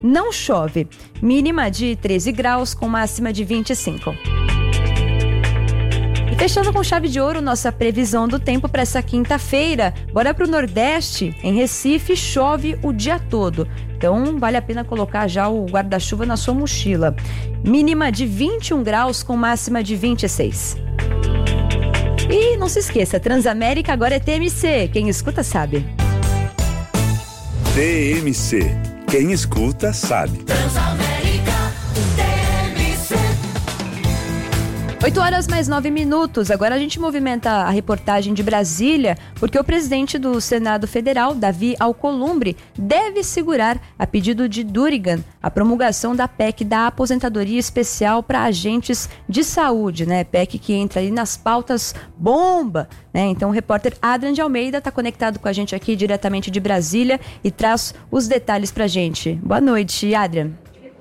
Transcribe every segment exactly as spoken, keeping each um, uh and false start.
não chove. Mínima de treze graus com máxima de vinte e cinco. E fechando com chave de ouro nossa previsão do tempo para essa quinta-feira. Bora para o Nordeste. Em Recife chove o dia todo. Então vale a pena colocar já o guarda-chuva na sua mochila. Mínima de vinte e um graus com máxima de vinte e seis. E não se esqueça, Transamérica agora é T M C. Quem escuta sabe. T M C. Quem escuta sabe. Transamérica, T M C. oito horas mais nove minutos. Agora a gente movimenta a reportagem de Brasília, porque o presidente do Senado Federal, Davi Alcolumbre, deve segurar, a pedido de Durigan, a promulgação da P E C da aposentadoria especial para agentes de saúde, né? P E C que entra aí nas pautas bomba, né? Então o repórter Adrian de Almeida está conectado com a gente aqui diretamente de Brasília e traz os detalhes pra gente. Boa noite, Adrian.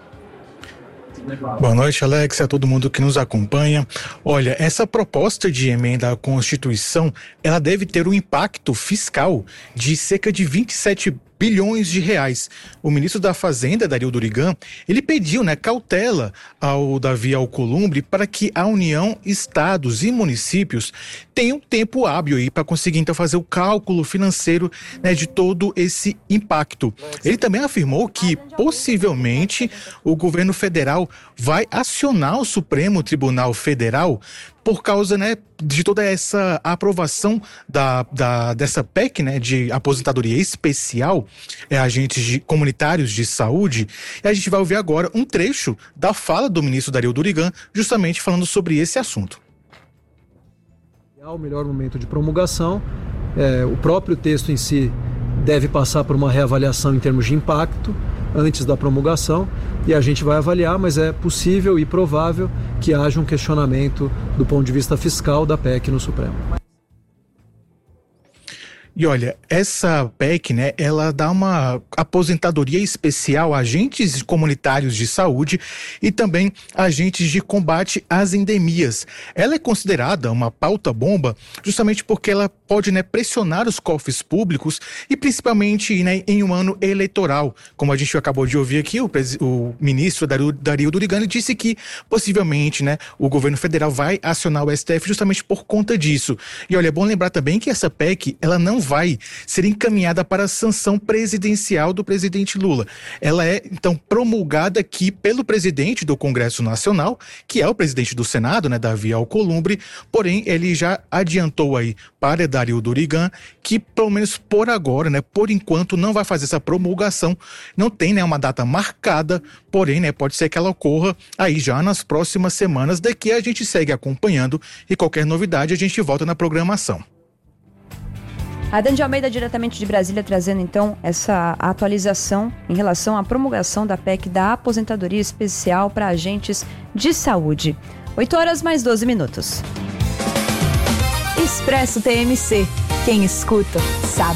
Boa noite, Alex, a todo mundo que nos acompanha. Olha, essa proposta de emenda à Constituição, ela deve ter um impacto fiscal de cerca de vinte e sete bilhões de reais. O ministro da Fazenda, Dario Durigan, ele pediu, né, cautela ao Davi Alcolumbre para que a União, estados e municípios tenham tempo hábil aí para conseguir então fazer o cálculo financeiro, né, de todo esse impacto. Ele também afirmou que possivelmente o governo federal vai acionar o Supremo Tribunal Federal por causa, né, de toda essa aprovação da, da, dessa P E C, né, de aposentadoria especial, é, agentes de, comunitários de saúde. E a gente vai ouvir agora um trecho da fala do ministro Dario Durigan, justamente falando sobre esse assunto. Há o melhor momento de promulgação, é, o próprio texto em si deve passar por uma reavaliação em termos de impacto antes da promulgação, e a gente vai avaliar, mas é possível e provável que haja um questionamento do ponto de vista fiscal da P E C no Supremo. E olha, essa P E C, né, ela dá uma aposentadoria especial a agentes comunitários de saúde e também agentes de combate às endemias. Ela é considerada uma pauta bomba justamente porque ela pode, né, pressionar os cofres públicos e principalmente, né, em um ano eleitoral. Como a gente acabou de ouvir aqui, o, pres- o ministro Dario, Dario Durigan disse que possivelmente, né, o governo federal vai acionar o S T F justamente por conta disso. E olha, é bom lembrar também que essa P E C, ela não vai ser encaminhada para a sanção presidencial do presidente Lula. Ela é, então, promulgada aqui pelo presidente do Congresso Nacional, que é o presidente do Senado, né, Davi Alcolumbre, porém, ele já adiantou aí para Dario Durigan que, pelo menos por agora, né, por enquanto, não vai fazer essa promulgação, não tem, né, uma data marcada, porém, né, pode ser que ela ocorra aí já nas próximas semanas. Daqui a gente segue acompanhando e qualquer novidade a gente volta na programação. Adrian de Almeida, diretamente de Brasília, trazendo então essa atualização em relação à promulgação da P E C da aposentadoria especial para agentes de saúde. oito horas mais doze minutos. Expresso T M C. Quem escuta, sabe.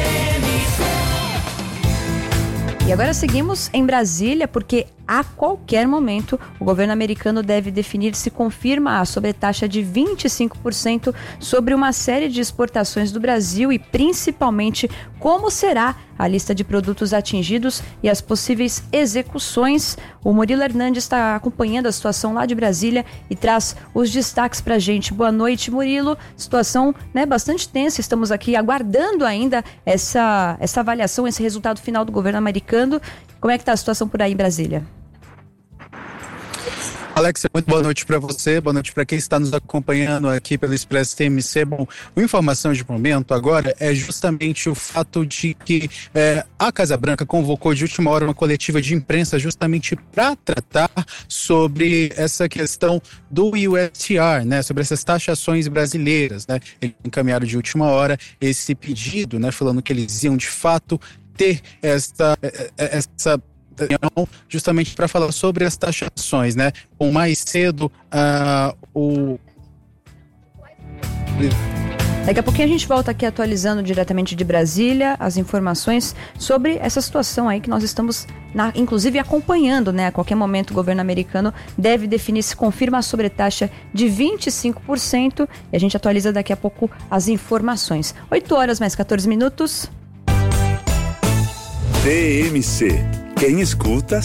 E agora seguimos em Brasília, porque a qualquer momento o governo americano deve definir se confirma a sobretaxa de vinte e cinco por cento sobre uma série de exportações do Brasil e principalmente como será a lista de produtos atingidos e as possíveis execuções. O Murilo Hernandes está acompanhando a situação lá de Brasília e traz os destaques pra gente. Boa noite, Murilo. Situação, né, bastante tensa. Estamos aqui aguardando ainda essa, essa avaliação, esse resultado final do governo americano. Como é que está a situação por aí em Brasília? Alex, muito boa noite para você, boa noite para quem está nos acompanhando aqui pelo Expresso T M C. Bom, a informação de momento agora é justamente o fato de que é, a Casa Branca convocou de última hora uma coletiva de imprensa justamente para tratar sobre essa questão do U S T R, né, sobre essas taxações brasileiras, né. Eles encaminharam de última hora esse pedido, né, falando que eles iam de fato ter essa, essa justamente para falar sobre as taxações, né? Com mais cedo, uh, o... Daqui a pouquinho a gente volta aqui atualizando diretamente de Brasília as informações sobre essa situação aí que nós estamos, na, inclusive, acompanhando, né? A qualquer momento o governo americano deve definir se confirma a sobretaxa de vinte e cinco por cento e a gente atualiza daqui a pouco as informações. oito horas mais quatorze minutos. T M C. Quem escuta